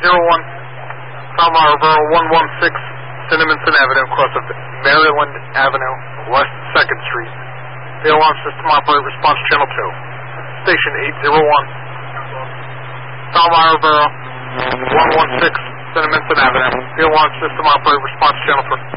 801, Palmar Rivera 116, Cinnaminson Avenue, across of Maryland Avenue, West 2nd Street. The alarm system operator, response channel 2. Station 801, Palmar Rivera 116, Cinnaminson Avenue. The alarm system operator, response channel 3.